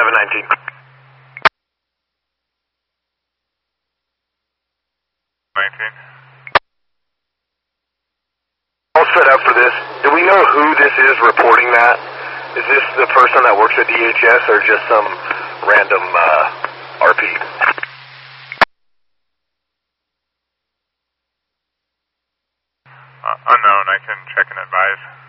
719. All set up for this. Do we know who this is reporting that? Is this the person that works at DHS or just some random RP? Unknown. I can check and advise.